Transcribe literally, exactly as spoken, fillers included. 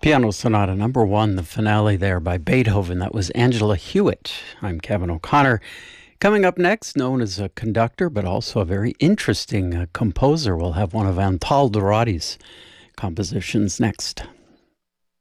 Piano Sonata number one, the finale there by Beethoven. That was Angela Hewitt. I'm Kevin O'Connor. Coming up next, known as a conductor, but also a very interesting uh, composer. We'll have one of Antal Dorady's compositions next.